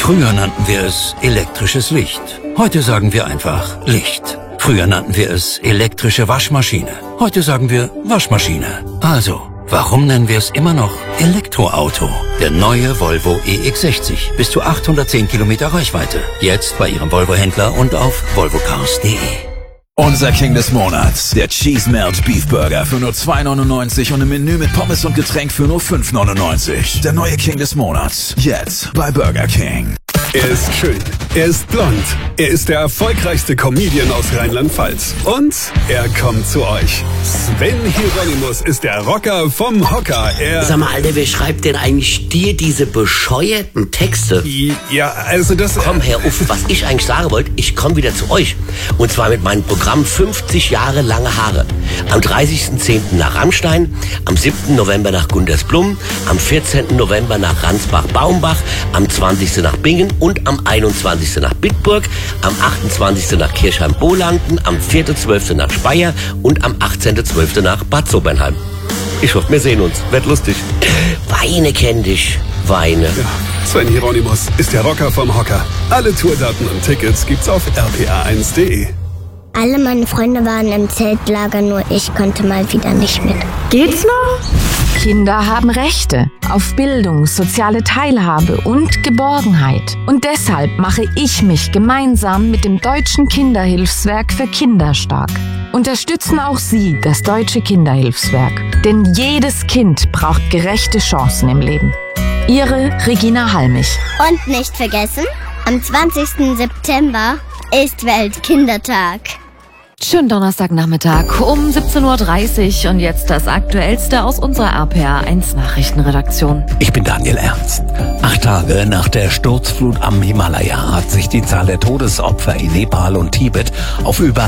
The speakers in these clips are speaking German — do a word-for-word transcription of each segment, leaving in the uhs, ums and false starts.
Früher nannten wir es elektrisches Licht. Heute sagen wir einfach Licht. Früher nannten wir es elektrische Waschmaschine. Heute sagen wir Waschmaschine. Also, warum nennen wir es immer noch Elektroauto? Der neue Volvo E X sechzig. Bis zu achthundertzehn Kilometer Reichweite. Jetzt bei Ihrem Volvo-Händler und auf volvo cars punkt de. Unser King des Monats, der Cheese Melt Beef Burger für nur zwei neunundneunzig und im Menü mit Pommes und Getränk für nur fünf neunundneunzig. Der neue King des Monats, jetzt bei Burger King. Er ist schön, er ist blond, er ist der erfolgreichste Comedian aus Rheinland-Pfalz. Und er kommt zu euch. Sven Hieronymus ist der Rocker vom Hocker. Er Sag mal, Alter, wer schreibt denn eigentlich dir diese bescheuerten Texte? Ja, also das... Komm, Herr Uff, was ich eigentlich sagen wollte, ich komme wieder zu euch. Und zwar mit meinem Programm fünfzig Jahre lange Haare. Am dreißigsten zehnten nach Rammstein, am siebten November nach Gundersblum, am vierzehnten November nach Ransbach-Baumbach, am zwanzigsten nach Bingen und am einundzwanzigsten nach Bitburg, am achtundzwanzigsten nach Kirchheim-Bolanden, am vierten zwölften nach Speyer und am achtzehnten zwölften nach Bad Sobernheim. Ich hoffe, wir sehen uns. Wird lustig. Weine kenn dich. Weine. Ja, Sven Hieronymus ist der Rocker vom Hocker. Alle Tourdaten und Tickets gibt's auf r p a eins punkt de. Alle meine Freunde waren im Zeltlager, nur ich konnte mal wieder nicht mit. Geht's noch? Kinder haben Rechte auf Bildung, soziale Teilhabe und Geborgenheit. Und deshalb mache ich mich gemeinsam mit dem Deutschen Kinderhilfswerk für Kinder stark. Unterstützen auch Sie das Deutsche Kinderhilfswerk. Denn jedes Kind braucht gerechte Chancen im Leben. Ihre Regina Halmich. Und nicht vergessen, am zwanzigsten September ist Weltkindertag. Schönen Donnerstagnachmittag um siebzehn Uhr dreißig und jetzt das Aktuellste aus unserer R P A eins Nachrichtenredaktion. Ich bin Daniel Ernst. Acht Tage nach der Sturzflut am Himalaya hat sich die Zahl der Todesopfer in Nepal und Tibet auf über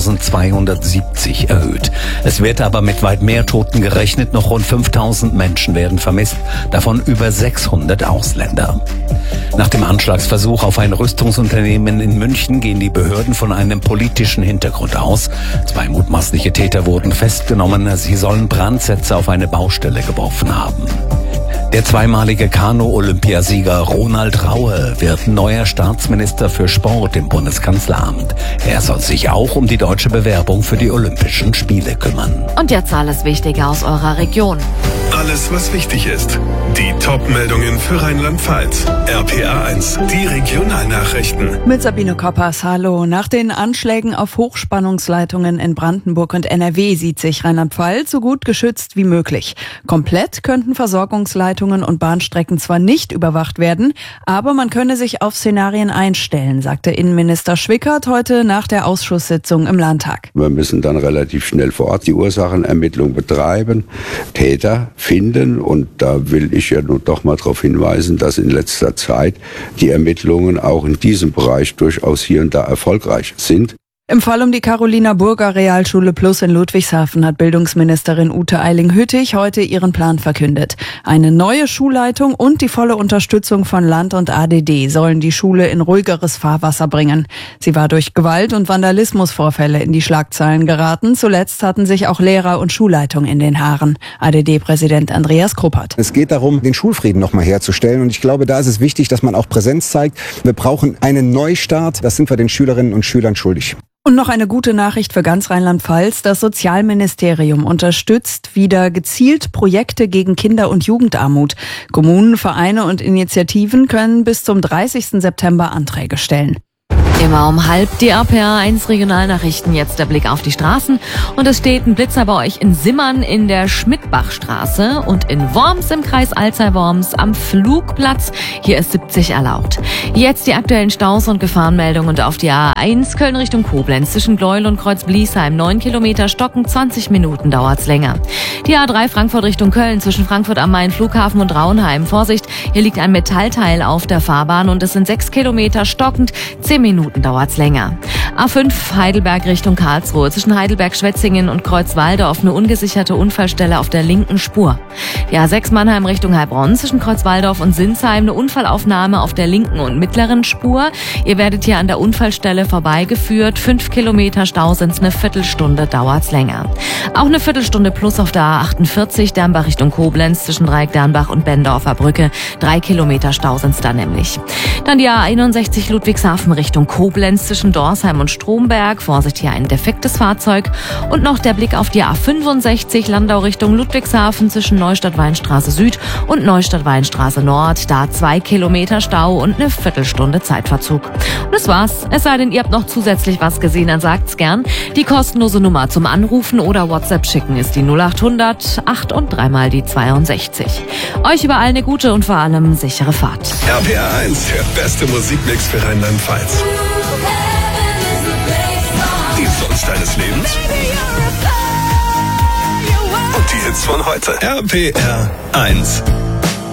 eintausendzweihundertsiebzig erhöht. Es wird aber mit weit mehr Toten gerechnet. Noch rund fünftausend Menschen werden vermisst, davon über sechshundert Ausländer. Nach dem Anschlagsversuch auf ein Rüstungsunternehmen in München gehen die Behörden von einem politischen Hintergrund aus. Zwei mutmaßliche Täter wurden festgenommen. Sie sollen Brandsätze auf eine Baustelle geworfen haben. Der zweimalige Kanu-Olympiasieger Ronald Raue wird neuer Staatsminister für Sport im Bundeskanzleramt. Er soll sich auch um die deutsche Bewerbung für die Olympischen Spiele kümmern. Und jetzt alles Wichtige aus eurer Region. Alles, was wichtig ist. Die Top-Meldungen für Rheinland-Pfalz. R P A eins, die Regionalnachrichten. Mit Sabine Koppers, hallo. Nach den Anschlägen auf Hochspannungsleitungen in Brandenburg und N R W sieht sich Rheinland-Pfalz so gut geschützt wie möglich. Komplett könnten Versorgungsleitungen und Bahnstrecken zwar nicht überwacht werden, aber man könne sich auf Szenarien einstellen, sagte Innenminister Schwickert heute nach der Ausschusssitzung im Landtag. Wir müssen dann relativ schnell vor Ort die Ursachenermittlung betreiben, Täter finden, und da will ich ja nun doch mal darauf hinweisen, dass in letzter Zeit die Ermittlungen auch in diesem Bereich durchaus hier und da erfolgreich sind. Im Fall um die Carolina Burger Realschule Plus in Ludwigshafen hat Bildungsministerin Ute Eiling-Hüttig heute ihren Plan verkündet. Eine neue Schulleitung und die volle Unterstützung von Land und A D D sollen die Schule in ruhigeres Fahrwasser bringen. Sie war durch Gewalt- und Vandalismusvorfälle in die Schlagzeilen geraten. Zuletzt hatten sich auch Lehrer und Schulleitung in den Haaren. A D D-Präsident Andreas Kruppert. Es geht darum, den Schulfrieden nochmal herzustellen. Und ich glaube, da ist es wichtig, dass man auch Präsenz zeigt. Wir brauchen einen Neustart. Das sind wir den Schülerinnen und Schülern schuldig. Und noch eine gute Nachricht für ganz Rheinland-Pfalz. Das Sozialministerium unterstützt wieder gezielt Projekte gegen Kinder- und Jugendarmut. Kommunen, Vereine und Initiativen können bis zum dreißigsten September Anträge stellen. Immer um halb die R P A eins Regionalnachrichten. Jetzt der Blick auf die Straßen. Und es steht ein Blitzer bei euch in Simmern in der Schmidtbachstraße und in Worms im Kreis Alzey-Worms am Flugplatz. Hier ist siebzig erlaubt. Jetzt die aktuellen Staus und Gefahrenmeldungen und auf die A eins Köln Richtung Koblenz zwischen Gleuel und Kreuz-Bliesheim. neun Kilometer Stocken, zwanzig Minuten dauert's länger. Die A drei Frankfurt Richtung Köln zwischen Frankfurt am Main, Flughafen und Raunheim. Vorsicht, hier liegt ein Metallteil auf der Fahrbahn und es sind sechs Kilometer stockend, zehn Minuten Minuten dauert's länger. A fünf Heidelberg Richtung Karlsruhe. Zwischen Heidelberg-Schwetzingen und Kreuzwaldorf eine ungesicherte Unfallstelle auf der linken Spur. Die A sechs Mannheim Richtung Heilbronn. Zwischen Kreuzwaldorf und Sinsheim eine Unfallaufnahme auf der linken und mittleren Spur. Ihr werdet hier an der Unfallstelle vorbeigeführt. Fünf Kilometer Stau sind's, eine Viertelstunde dauert's länger. Auch eine Viertelstunde plus auf der A achtundvierzig Dernbach Richtung Koblenz zwischen Dreieck Dernbach und Bendorfer Brücke. Drei Kilometer Stau sind's da nämlich. Dann die A einundsechzig Ludwigshafen Richtung Koblenz zwischen Dorsheim und Stromberg. Vorsicht, hier ein defektes Fahrzeug. Und noch der Blick auf die A fünfundsechzig Landau Richtung Ludwigshafen zwischen Neustadt-Weinstraße Süd und Neustadt-Weinstraße Nord. Da zwei Kilometer Stau und eine Viertelstunde Zeitverzug. Und das war's. Es sei denn, ihr habt noch zusätzlich was gesehen, dann sagt's gern. Die kostenlose Nummer zum Anrufen oder WhatsApp schicken ist die null achthundert acht und dreimal die zweiundsechzig. Euch überall eine gute und vor allem sichere Fahrt. R P R eins, der beste Musikmix für Rheinland-Pfalz. Die Songs deines Lebens und die Hits von heute. R P R eins.